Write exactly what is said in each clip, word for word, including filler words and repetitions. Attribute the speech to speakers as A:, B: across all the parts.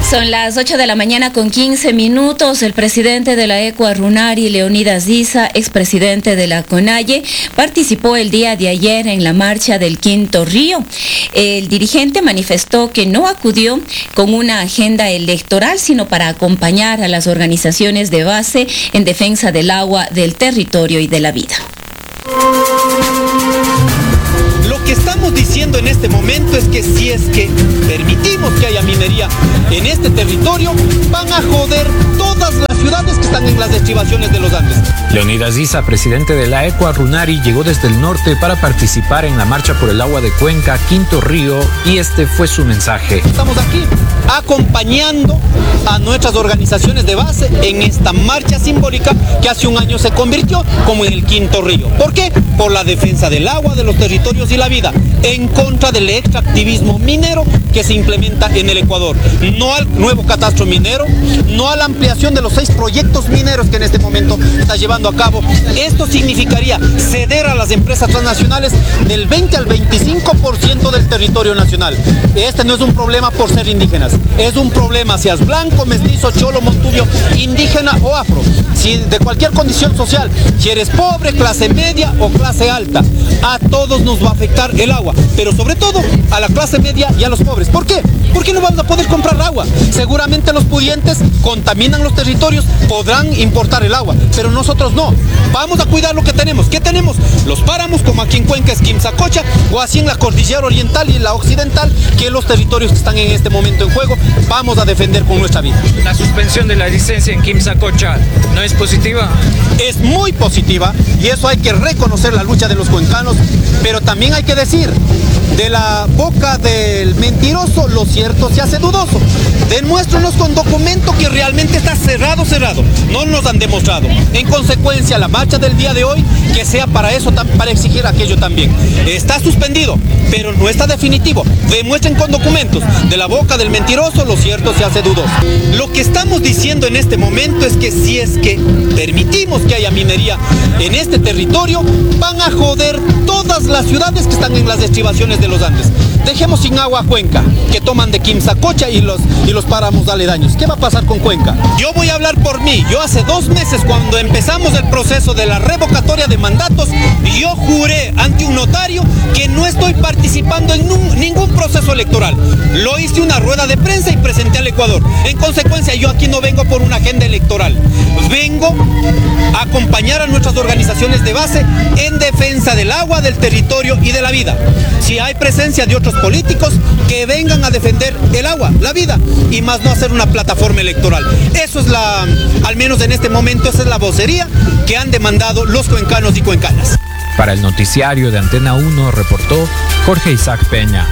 A: Son las ocho de la mañana con quince minutos. El presidente de la Ecua Runari, Leonidas Diza, expresidente de la CONAIE, participó el día de ayer en la marcha del Quinto Río. El dirigente manifestó que no acudió con una agenda electoral, sino para acompañar a las organizaciones de base en defensa del agua, del territorio y de la vida.
B: Lo que estamos diciendo en este momento es que si es que permitimos que haya minería en este territorio, van a joder todas las ciudades que están en las estribaciones de los Andes.
C: Leonidas Diza, presidente de la Ecua Runari, llegó desde el norte para participar en la marcha por el agua de Cuenca, Quinto Río, y este fue su mensaje.
B: Estamos aquí acompañando a nuestras organizaciones de base en esta marcha simbólica que hace un año se convirtió como en el Quinto Río. ¿Por qué? Por la defensa del agua, de los territorios y la vida, en contra del extractivismo minero que se implementa en el Ecuador. No al nuevo catastro minero, no a la ampliación de los seis proyectos mineros que en este momento está llevando a cabo. Esto significaría ceder a las empresas transnacionales del veinte al veinticinco por ciento del territorio nacional. Este no es un problema por ser indígenas, es un problema si es blanco, mestizo, cholo, montubio, indígena o afro, si de cualquier condición social, si eres pobre, clase media o clase alta, a todos nos va a afectar el agua, pero sobre todo a la clase media y a los pobres. ¿Por qué? Porque no vamos a poder comprar agua. Seguramente los pudientes contaminan los territorios, podrán importar el agua, pero nosotros no. Vamos a cuidar lo que tenemos. ¿Qué tenemos? Los páramos, como aquí en Cuenca es Quimsacocha, o así en la cordillera oriental y en la occidental, que los territorios que están en este momento en juego, vamos a defender con nuestra vida.
D: La suspensión de la licencia en Quimsacocha, ¿no es positiva?
B: Es muy positiva, y eso hay que reconocer la lucha de los cuencanos, pero también hay que decir, de la boca del mentiroso, lo cierto se hace dudoso. Demuéstrenos con documento que realmente está cerrado, cerrado. No nos han demostrado. En consecuencia, la marcha del día de hoy, que sea para eso, para exigir aquello también. Está suspendido, pero no está definitivo. Demuestren con documentos. De la boca del mentiroso, lo cierto se hace dudoso. Lo que estamos diciendo en este momento es que si es que permitimos que haya minería en este territorio, van a joder todas las ciudades que están en las estribaciones de los Andes. Dejemos sin agua a Cuenca, que toman de Quimsacocha y los, y los páramos aledaños. ¿Qué va a pasar con Cuenca? Yo voy a hablar por mí. Yo hace dos meses, cuando empezamos el proceso de la revocatoria de mandatos, yo juré ante un notario que no estoy participando en un, ningún proceso electoral. Lo hice una rueda de prensa y presenté al Ecuador. En consecuencia, yo aquí no vengo por una agenda electoral. Vengo a acompañar a nuestras organizaciones de base en defensa del agua, del territorio y de la vida. Si hay presencia de otros políticos, que vengan a defender el agua, la vida, y más no hacer una plataforma electoral. Eso es la, al menos en este momento, esa es la vocería que han demandado los cuencanos y cuencanas.
C: Para el noticiario de Antena uno reportó Jorge Isaac Peña.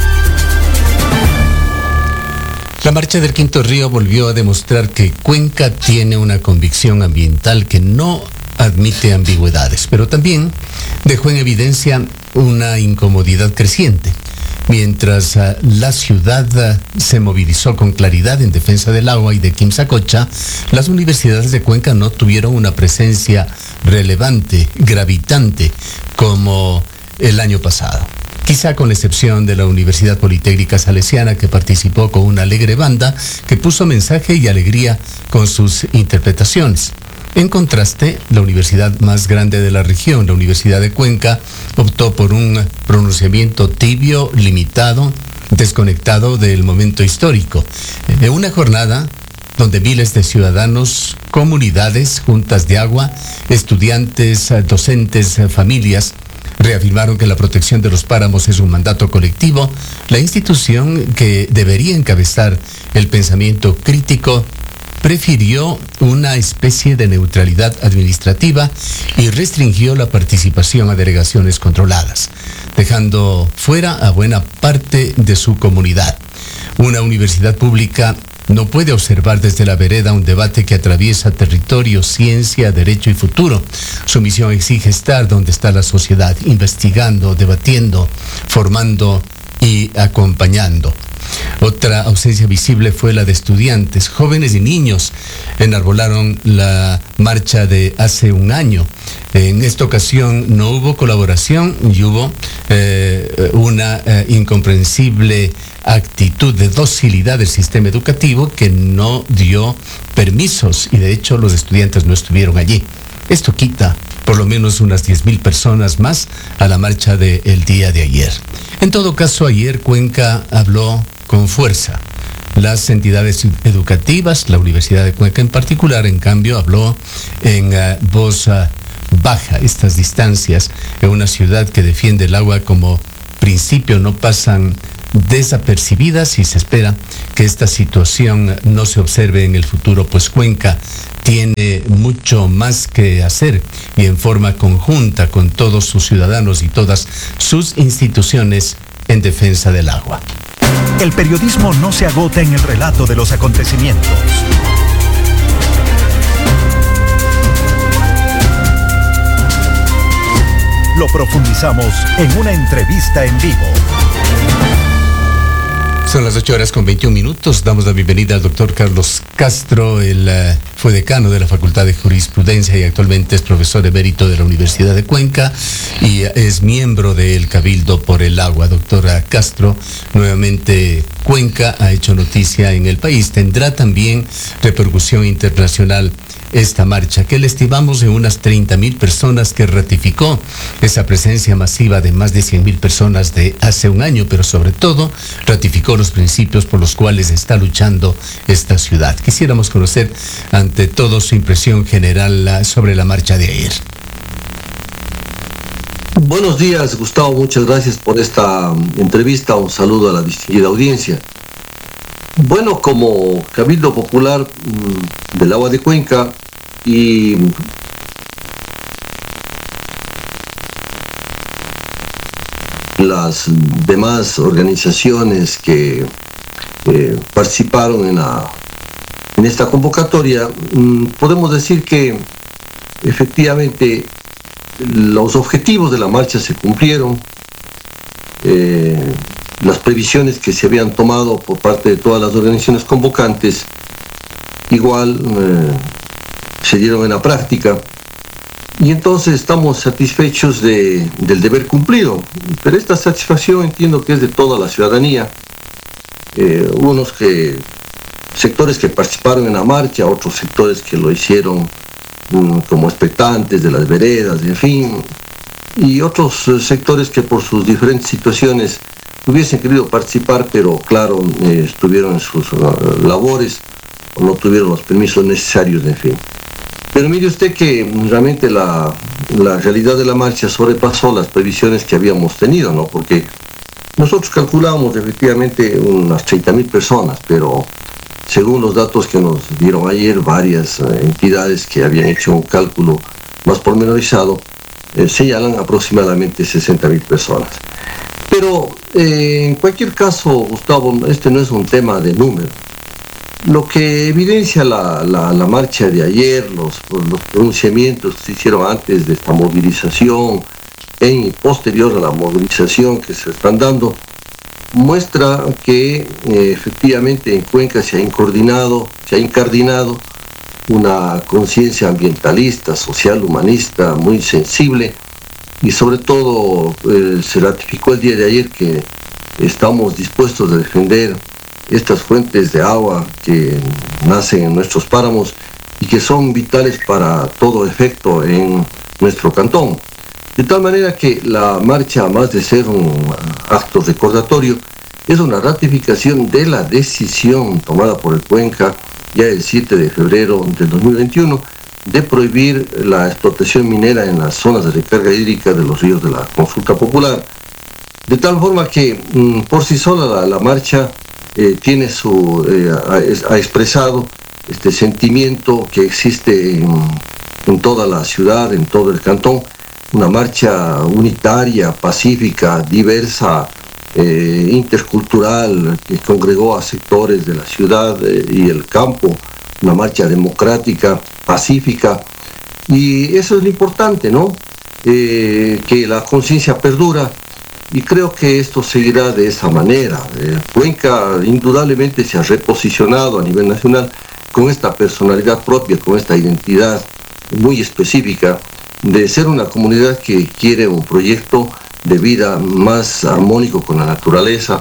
E: La marcha del Quinto Río volvió a demostrar que Cuenca tiene una convicción ambiental que no admite ambigüedades, pero también dejó en evidencia una incomodidad creciente. Mientras uh, la ciudad uh, se movilizó con claridad en defensa del agua y de Quimsacocha, las universidades de Cuenca no tuvieron una presencia relevante, gravitante, como el año pasado. Quizá con la excepción de la Universidad Politécnica Salesiana, que participó con una alegre banda que puso mensaje y alegría con sus interpretaciones. En contraste, la universidad más grande de la región, la Universidad de Cuenca, optó por un pronunciamiento tibio, limitado, desconectado del momento histórico. En una jornada donde miles de ciudadanos, comunidades, juntas de agua, estudiantes, docentes, familias, reafirmaron que la protección de los páramos es un mandato colectivo, la institución que debería encabezar el pensamiento crítico prefirió una especie de neutralidad administrativa y restringió la participación a delegaciones controladas, dejando fuera a buena parte de su comunidad. Una universidad pública no puede observar desde la vereda un debate que atraviesa territorio, ciencia, derecho y futuro. Su misión exige estar donde está la sociedad, investigando, debatiendo, formando y acompañando. Otra ausencia visible fue la de estudiantes, jóvenes y niños. Enarbolaron la marcha de hace un año. En esta ocasión no hubo colaboración y hubo eh, una eh, incomprensible actitud de docilidad del sistema educativo que no dio permisos y de hecho los estudiantes no estuvieron allí. Esto quita por lo menos unas diez mil personas más a la marcha del día de ayer. En todo caso, ayer Cuenca habló con fuerza. Las entidades educativas, la Universidad de Cuenca en particular, en cambio, habló en uh, voz uh, baja. Estas distancias en una ciudad que defiende el agua como principio no pasan desapercibidas y se espera que esta situación no se observe en el futuro, pues Cuenca tiene mucho más que hacer y en forma conjunta con todos sus ciudadanos y todas sus instituciones en defensa del agua.
F: El periodismo no se agota en el relato de los acontecimientos. Lo profundizamos en una entrevista en vivo.
E: Son las ocho horas con veintiún minutos. Damos la bienvenida al doctor Carlos Castro. Él uh, fue decano de la Facultad de Jurisprudencia y actualmente es profesor emérito de la Universidad de Cuenca y uh, es miembro del Cabildo por el Agua. Doctora Castro, nuevamente Cuenca ha hecho noticia en el país. Tendrá también repercusión internacional esta marcha, que le estimamos en unas treinta mil personas, que ratificó esa presencia masiva de más de cien mil personas de hace un año, pero sobre todo ratificó los principios por los cuales está luchando esta ciudad. Quisiéramos conocer ante todo su impresión general sobre la marcha de ayer.
G: Buenos días, Gustavo, muchas gracias por esta entrevista. Un saludo a la distinguida audiencia. Bueno, como Cabildo Popular mmm, del Agua de Cuenca y las demás organizaciones que eh, participaron en, la, en esta convocatoria, mmm, podemos decir que efectivamente los objetivos de la marcha se cumplieron. Eh, las previsiones que se habían tomado por parte de todas las organizaciones convocantes igual eh, se dieron en la práctica, y entonces estamos satisfechos de, del deber cumplido, pero esta satisfacción entiendo que es de toda la ciudadanía. Eh, unos que sectores que participaron en la marcha, otros sectores que lo hicieron mm, como expectantes de las veredas, en fin, y otros eh, sectores que por sus diferentes situaciones hubiesen querido participar, pero claro, eh, estuvieron en sus uh, labores o no tuvieron los permisos necesarios, en fin. Pero mire usted que realmente la, la realidad de la marcha sobrepasó las previsiones que habíamos tenido, ¿no? Porque nosotros calculábamos efectivamente unas treinta mil personas, pero según los datos que nos dieron ayer varias uh, entidades que habían hecho un cálculo más pormenorizado, eh, señalan aproximadamente sesenta mil personas. Pero eh, en cualquier caso, Gustavo, este no es un tema de número. Lo que evidencia la, la, la marcha de ayer, los, los pronunciamientos que se hicieron antes de esta movilización en y posterior a la movilización que se están dando, muestra que eh, efectivamente en Cuenca se ha incardinado, se ha incardinado una conciencia ambientalista, social, humanista, muy sensible. Y sobre todo eh, se ratificó el día de ayer que estamos dispuestos a defender estas fuentes de agua que nacen en nuestros páramos y que son vitales para todo efecto en nuestro cantón. De tal manera que la marcha, más de ser un acto recordatorio, es una ratificación de la decisión tomada por el Cuenca ya el siete de febrero del dos mil veintiuno de prohibir la explotación minera en las zonas de recarga hídrica de los ríos de la consulta popular, de tal forma que mm, por sí sola la, la marcha eh, tiene su eh, ha, ha expresado este sentimiento que existe en, en toda la ciudad, en todo el cantón, una marcha unitaria, pacífica, diversa, eh, intercultural, que congregó a sectores de la ciudad eh, y el campo, una marcha democrática, pacífica, y eso es lo importante, ¿no? Eh, que la conciencia perdura, y creo que esto seguirá de esa manera. Eh, Cuenca indudablemente se ha reposicionado a nivel nacional con esta personalidad propia, con esta identidad muy específica de ser una comunidad que quiere un proyecto de vida más armónico con la naturaleza,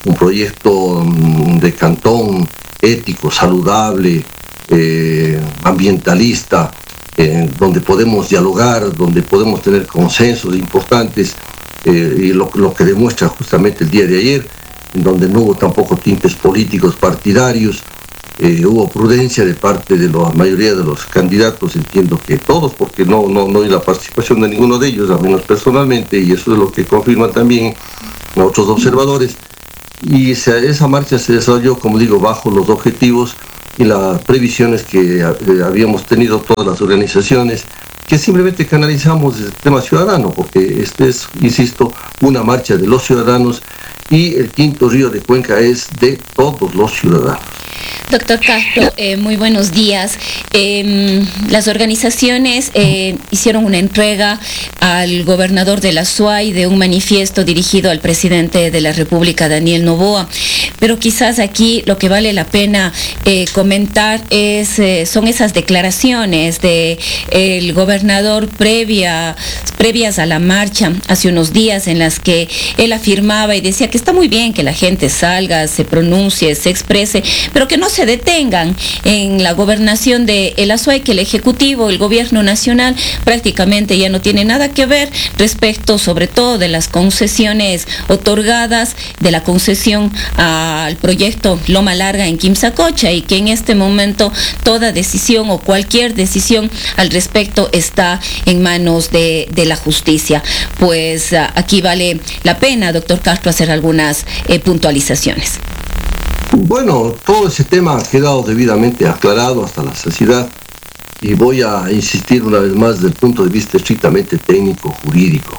G: un proyecto de cantón ético, saludable, eh, ambientalista, eh, donde podemos dialogar, donde podemos tener consensos importantes, eh, y lo, lo que demuestra justamente el día de ayer, en donde no hubo tampoco tintes políticos partidarios, eh, hubo prudencia de parte de la mayoría de los candidatos, entiendo que todos, porque no, no, no hay la participación de ninguno de ellos, al menos personalmente, y eso es lo que confirman también otros observadores, y esa, esa marcha se desarrolló, como digo, bajo los objetivos y las previsiones que eh, habíamos tenido todas las organizaciones, que simplemente canalizamos el tema ciudadano, porque este es, insisto, una marcha de los ciudadanos, y el Quinto Río de Cuenca es de todos los ciudadanos.
A: Doctor Castro, eh, muy buenos días. Eh, las organizaciones eh, hicieron una entrega al gobernador de la SUAY de un manifiesto dirigido al presidente de la República, Daniel Noboa, pero quizás aquí lo que vale la pena eh, comentar es, eh, son esas declaraciones de el gobernador previa, previas a la marcha hace unos días, en las que él afirmaba y decía que está muy bien que la gente salga, se pronuncie, se exprese, pero que no se detengan en la gobernación de el Azuay, que el Ejecutivo, el Gobierno Nacional prácticamente ya no tiene nada que ver respecto sobre todo de las concesiones otorgadas, de la concesión al proyecto Loma Larga en Quimsacocha, y que en este momento toda decisión o cualquier decisión al respecto está en manos de, de la justicia. Pues uh, aquí vale la pena, doctor Castro, hacer algunas eh, puntualizaciones.
G: Bueno, todo ese tema ha quedado debidamente aclarado hasta la saciedad, y voy a insistir una vez más desde el punto de vista estrictamente técnico, jurídico.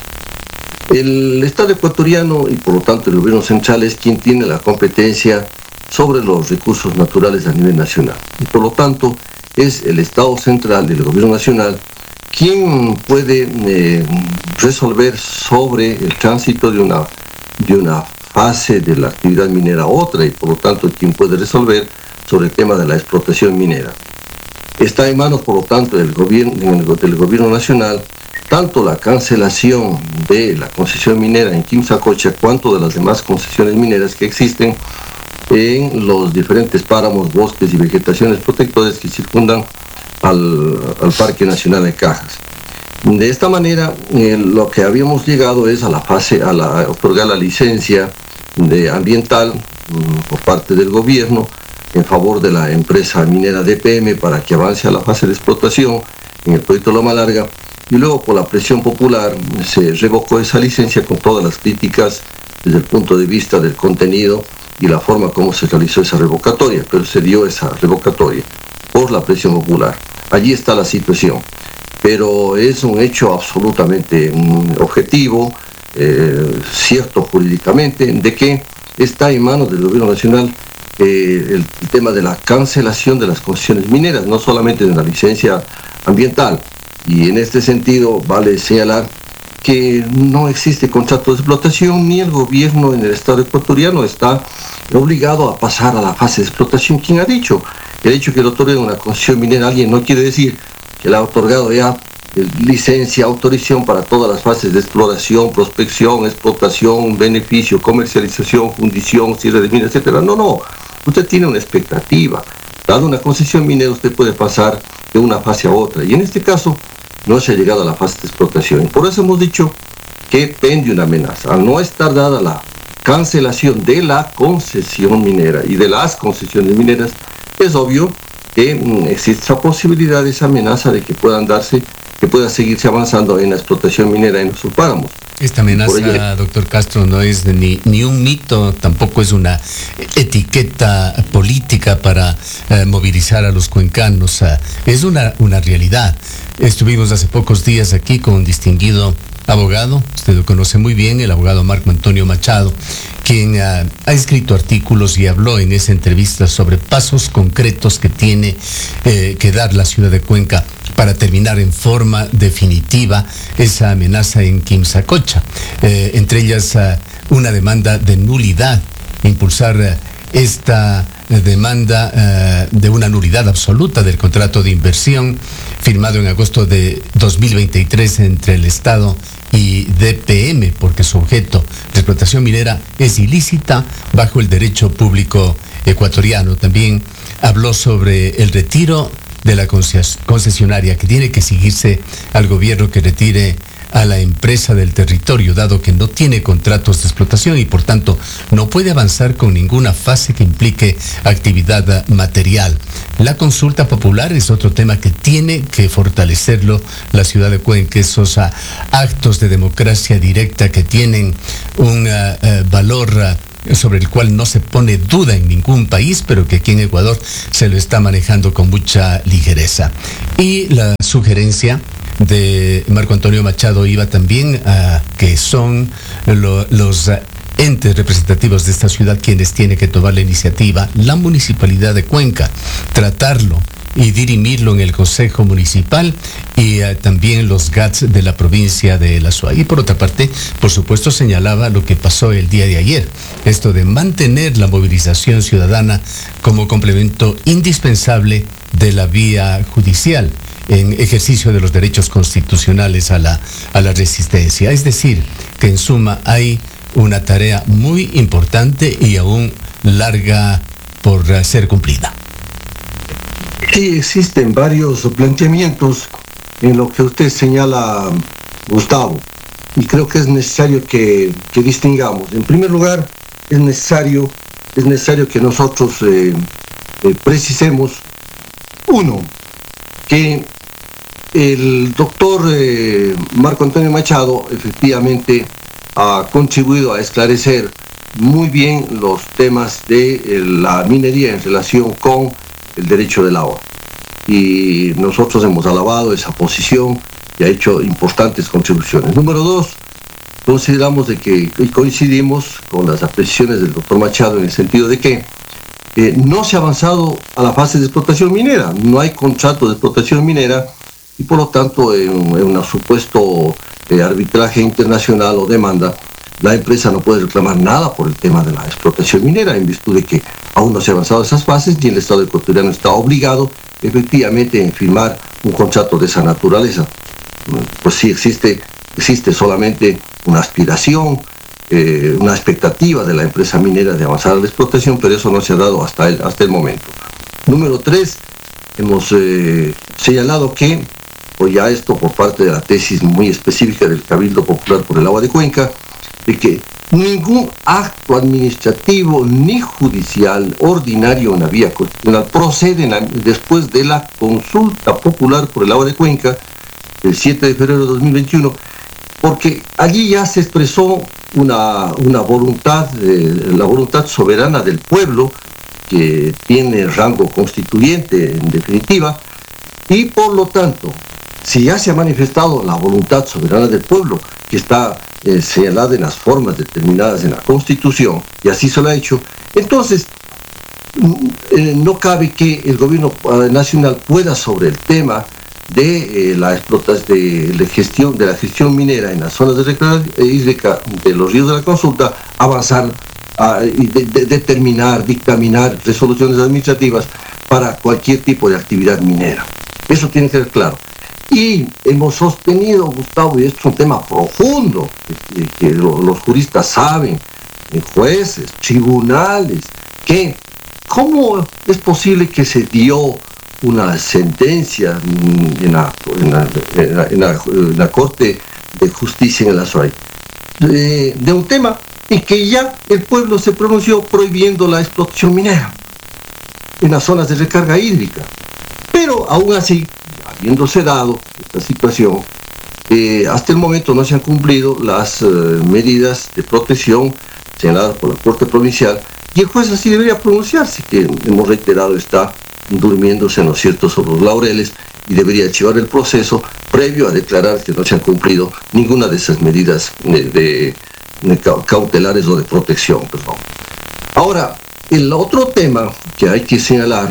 G: El Estado ecuatoriano, y por lo tanto el gobierno central, es quien tiene la competencia sobre los recursos naturales a nivel nacional, y por lo tanto es el Estado central del gobierno nacional quien puede eh, resolver sobre el tránsito de una, de una fase de la actividad minera a otra, y por lo tanto quien puede resolver sobre el tema de la explotación minera. Está en manos, por lo tanto, del gobierno, del gobierno nacional, tanto la cancelación de la concesión minera en Quimsacocha, cuanto de las demás concesiones mineras que existen en los diferentes páramos, bosques y vegetaciones protectores que circundan al, al Parque Nacional de Cajas. De esta manera, eh, lo que habíamos llegado es a la fase, a, la, a otorgar la licencia de ambiental um, por parte del gobierno en favor de la empresa minera D P M para que avance a la fase de explotación en el proyecto Loma Larga, y luego por la presión popular se revocó esa licencia con todas las críticas desde el punto de vista del contenido y la forma como se realizó esa revocatoria, pero se dio esa revocatoria por la presión popular. Allí está la situación, pero es un hecho absolutamente um, objetivo, eh, cierto jurídicamente, de que está en manos del gobierno nacional eh, el, el tema de la cancelación de las concesiones mineras, no solamente de la licencia ambiental. Y en este sentido vale señalar que no existe contrato de explotación, ni el gobierno en el Estado ecuatoriano está obligado a pasar a la fase de explotación. ¿Quién ha dicho? El hecho que le otorguen una concesión minera a alguien no quiere decir que le ha otorgado ya licencia, autorización para todas las fases de exploración, prospección, explotación, beneficio, comercialización, fundición, cierre de minas, etcétera. No, no. Usted tiene una expectativa. Dado una concesión minera, usted puede pasar de una fase a otra. Y en este caso, no se ha llegado a la fase de explotación. Y por eso hemos dicho que pende una amenaza. Al no estar dada la cancelación de la concesión minera y de las concesiones mineras, es obvio que mm, existe esa posibilidad, esa amenaza de que puedan darse, que pueda seguirse avanzando en la explotación minera en nuestros páramos.
E: Esta amenaza, doctor Castro, no es ni, ni un mito, tampoco es una etiqueta política para eh, movilizar a los cuencanos, eh, es una, una realidad. Estuvimos hace pocos días aquí con un distinguido abogado, usted lo conoce muy bien, el abogado Marco Antonio Machado, quien uh, ha escrito artículos y habló en esa entrevista sobre pasos concretos que tiene eh, que dar la ciudad de Cuenca para terminar en forma definitiva esa amenaza en Quimsacocha. Eh, entre ellas, uh, una demanda de nulidad, impulsar uh, esta demanda uh, de una nulidad absoluta del contrato de inversión firmado en agosto de dos mil veintitrés entre el Estado y D P M, porque su objeto de explotación minera es ilícita bajo el derecho público ecuatoriano. También habló sobre el retiro de la concesionaria, que tiene que exigirse al gobierno que retire a la empresa del territorio, dado que no tiene contratos de explotación y por tanto no puede avanzar con ninguna fase que implique actividad material. La consulta popular es otro tema que tiene que fortalecerlo la ciudad de Cuenca, esos uh, actos de democracia directa que tienen un uh, uh, valor uh, sobre el cual no se pone duda en ningún país, pero que aquí en Ecuador se lo está manejando con mucha ligereza. Y la sugerencia de Marco Antonio Machado iba también a que son lo, los entes representativos de esta ciudad quienes tienen que tomar la iniciativa, la municipalidad de Cuenca, tratarlo y dirimirlo en el Consejo Municipal y uh, también los G A T S de la provincia de La Suay. Y por otra parte, por supuesto, señalaba lo que pasó el día de ayer, esto de mantener la movilización ciudadana como complemento indispensable de la vía judicial en ejercicio de los derechos constitucionales a la, a la resistencia. Es decir, que en suma hay una tarea muy importante y aún larga por ser cumplida.
G: Sí, existen varios planteamientos en lo que usted señala, Gustavo, y creo que es necesario que, que distingamos. En primer lugar, es necesario, es necesario que nosotros eh, eh, precisemos, uno, que el doctor eh, Marco Antonio Machado efectivamente ha contribuido a esclarecer muy bien los temas de eh, la minería en relación con el derecho del agua. Y nosotros hemos alabado esa posición y ha hecho importantes contribuciones. Número dos, consideramos de que, y coincidimos con las apreciaciones del doctor Machado en el sentido de que eh, no se ha avanzado a la fase de explotación minera, no hay contrato de explotación minera y por lo tanto en, en un supuesto eh, arbitraje internacional o demanda, la empresa no puede reclamar nada por el tema de la explotación minera en virtud de que aún no se ha avanzado esas fases y el Estado ecuatoriano está obligado efectivamente en firmar un contrato de esa naturaleza. Pues sí existe, existe solamente una aspiración, eh, una expectativa de la empresa minera de avanzar a la explotación, pero eso no se ha dado hasta el, hasta el momento. Número tres, hemos eh, señalado que, o ya esto por parte de la tesis muy específica del Cabildo Popular por el Agua de Cuenca, de que ningún acto administrativo ni judicial ordinario en la vía constitucional procede después de la consulta popular por el Agua de Cuenca el siete de febrero de dos mil veintiuno, porque allí ya se expresó una, una voluntad, eh, la voluntad soberana del pueblo, que tiene rango constituyente en definitiva, y por lo tanto, si ya se ha manifestado la voluntad soberana del pueblo, que está eh, señalada en las formas determinadas en la Constitución, y así se lo ha hecho, entonces eh, no cabe que el gobierno nacional pueda sobre el tema de eh, la explotación de la gestión de la gestión minera en las zonas de recreación hídrica de los ríos de la consulta avanzar a, y de, de, determinar, dictaminar resoluciones administrativas para cualquier tipo de actividad minera. Eso tiene que ser claro. Y hemos sostenido, Gustavo, y esto es un tema profundo, que, que lo, los juristas saben, jueces, tribunales, que cómo es posible que se dio una sentencia en la, en la, en la, en la, en la Corte de Justicia en la Suay de, de un tema en que ya el pueblo se pronunció prohibiendo la explotación minera en las zonas de recarga hídrica. Pero aún así, habiéndose dado esta situación, eh, hasta el momento no se han cumplido las eh, medidas de protección señaladas por la Corte Provincial y el juez así debería pronunciarse, que hemos reiterado está durmiéndose en los ciertos sobre los laureles y debería archivar el proceso previo a declarar que no se han cumplido ninguna de esas medidas de, de, de cautelares o de protección. Perdón. Ahora, el otro tema que hay que señalar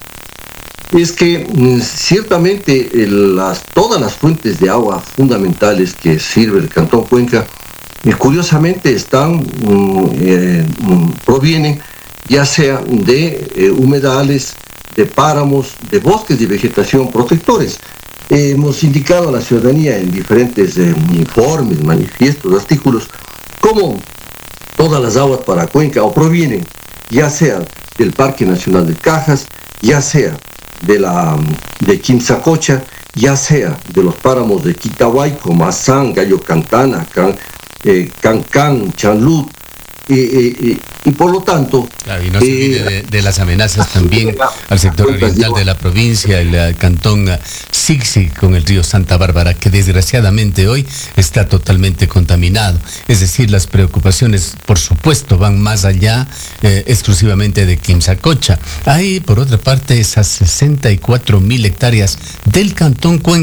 G: es que mm, ciertamente el, las, todas las fuentes de agua fundamentales que sirve el Cantón Cuenca, eh, curiosamente están, mm, eh, mm, provienen ya sea de eh, humedales, de páramos, de bosques de vegetación protectores. Eh, hemos indicado a la ciudadanía en diferentes eh, informes, manifiestos, artículos, cómo todas las aguas para Cuenca o provienen ya sea del Parque Nacional de Cajas, ya sea de la de Quimsacocha, ya sea de los páramos de Quitahuayco, Mazán, Gallo Cantana, Can, eh, Cancán, Chanlut, eh, eh, eh, y por lo tanto...
E: Claro, y no se olvide
G: eh,
E: de, de las amenazas también al sector oriental de la provincia, el uh, cantón uh, Sixi con el río Santa Bárbara, que desgraciadamente hoy está totalmente contaminado. Es decir, las preocupaciones, por supuesto, van más allá eh, exclusivamente de Quimsacocha. Hay, por otra parte, esas sesenta y cuatro mil hectáreas del cantón Cuenca,